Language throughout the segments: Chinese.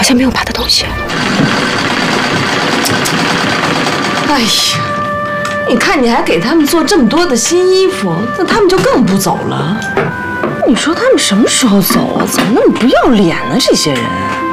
像没有拔的东西。 哎呀，你看你还给他们做这么多的新衣服，那他们就更不走了。 你说他们什么时候走啊？怎么那么不要脸呢？这些人，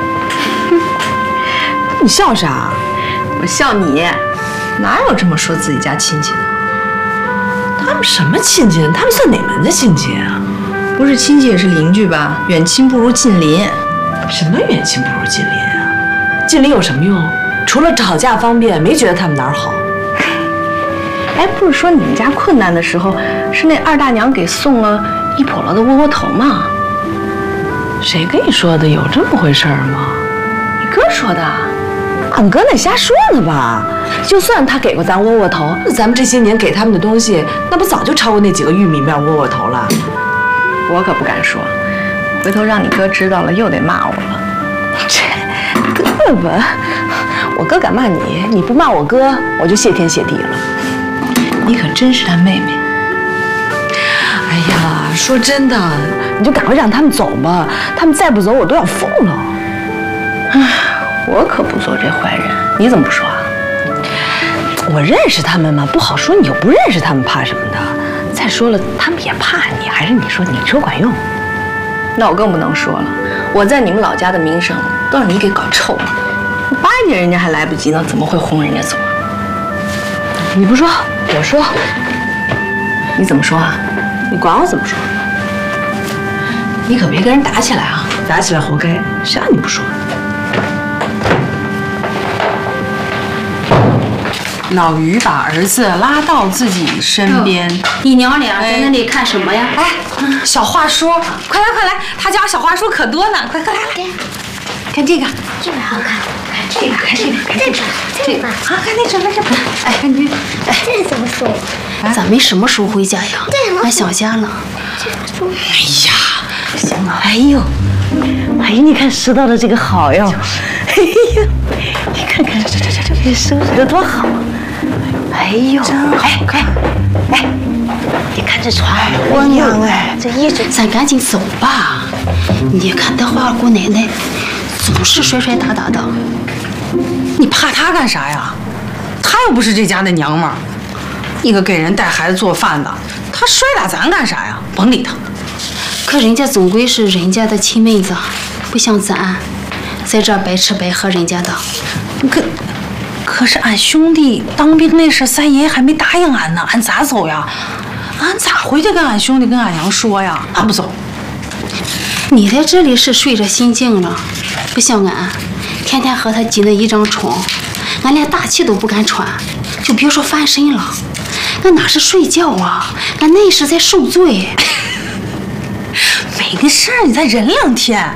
你笑啥？ 我笑你，哪有这么说自己家亲戚的？ 他们什么亲戚？他们算哪门子亲戚啊？ 不是亲戚也是邻居吧？远亲不如近邻。 什么远亲不如近邻啊？近邻有什么用？除了吵架方便，没觉得他们哪儿好。 哎，不是说你们家困难的时候，是那二大娘给送了一笸箩的窝窝头吗？ 谁跟你说的？有这么回事吗？ 你哥说的。俺哥那瞎说呢吧？就算他给过咱窝窝头， 那咱们这些年给他们的东西，那不早就超过那几个玉米面窝窝头了？ 我可不敢说，回头让你哥知道了又得骂我了。这哥吧，我哥敢骂你，你不骂我哥，我就谢天谢地了。 你可真是他妹妹。 哎呀，说真的， 你就赶快让他们走吧，他们再不走我都要疯了。唉，我可不做这坏人，你怎么不说啊？我认识他们吗？不好说，你又不认识他们，怕什么的？再说了，他们也怕你，还是你说管用？那我更不能说了，我在你们老家的名声都让你给搞臭了。巴结人家还来不及呢，怎么会轰人家走啊？你不说，我说。你怎么说啊？ 你管我怎么说？ 你可别跟人打起来啊！ 打起来活该，谁让你不说？ 老于把儿子拉到自己身边， 你娘俩在那里看什么呀？ 哎，小话说，快来快来，他家小话说可多呢，快来来，看这个， 这个好看， 看这个，看这个，看这个，啊，看那这，哎，看这，哎， 这是什么书？ 咱没什么时候回家呀？俺想家了。 哎呀， 行了，哎呦，你看拾到的这个好哟，哎呦，你看看这收拾的多好。哎呦，真好看！哎，你看这床温凉哎，这衣服， 咱赶紧走吧。你看德华姑奶奶总是摔摔打打的， 你怕她干啥呀？她又不是这家的娘们儿，一个给人带孩子做饭的，她摔打咱干啥呀？甭理她。 可人家总归是人家的亲妹子，不像咱在这白吃白喝人家的。 可是俺兄弟当兵那事，三爷还没答应俺呢，俺咋走呀？俺咋回去跟俺兄弟跟俺娘说呀？俺不走。 你在这里是睡着心静了，不像俺，天天和他挤那一张床，俺连大气都不敢喘，就别说翻身了。俺哪是睡觉啊，俺那是在受罪。 没事儿，你再忍2天。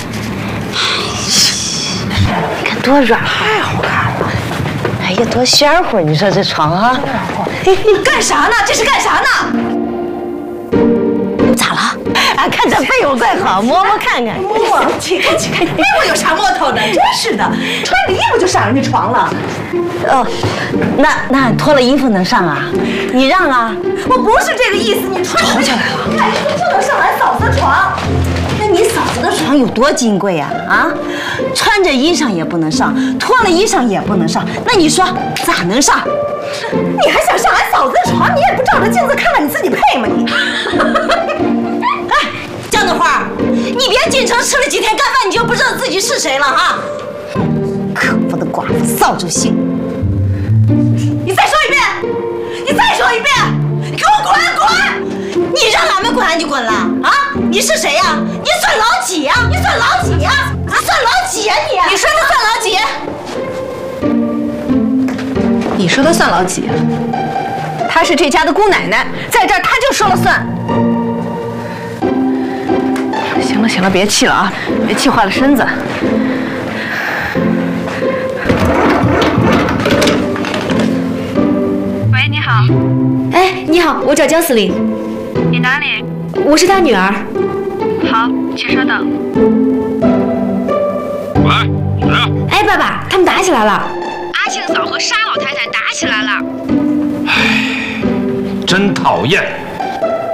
你看多软和，太好看了。哎呀，多鲜乎！你说这床啊， 干啥呢？这是干啥呢？ 咋了？ 俺看这被窝怪好，摸摸看看。 摸，起看，被窝有啥摸头的？真是的，穿着衣服就上人家床了。 哦，那俺脱了衣服能上啊？你让啊？ 我不是这个意思，你穿吵起来了。 干什么就能上俺嫂子的床？ 那你嫂子的床有多金贵呀？啊，穿着衣裳也不能上，脱了衣裳也不能上，那你说咋能上？ 你还想上俺嫂子的床？你也不照着镜子看看你自己配吗你？ 哎，江德花，你别进城吃了几天干饭，你就不知道自己是谁了哈！可恶的寡妇，扫帚星！ 你再说一遍！你再说一遍！你给我滚！ 你让俺们滚俺就滚了啊！你是谁呀？你算老几呀？你算老几呀？你算老几呀你？ 你说他算老几？ 你说他算老几？ 她是这家的姑奶奶，在这儿她就说了算。 行了，别气了啊，别气坏了身子。 喂，你好。 哎，你好，我找姜司令。 你哪里？ 我是他女儿。 好，请稍等。 喂，谁啊？ 哎，爸爸，他们打起来了。 阿庆嫂和沙老太太打起来了。 唉，真讨厌。